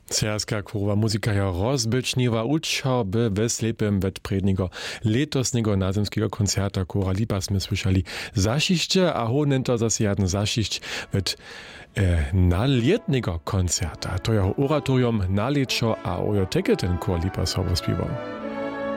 Serbska chórowa muzika ja rozbyczniwa uča by we slepym wetprednigo letosnego nazemskiego koncerta Chora Lipa sme słyszeli zašišće, a honen to zase jeden zašišć naljetnego koncerta. To jeho oratorium nalečo a ojo teke ten Chor Lipa so rozpiewał.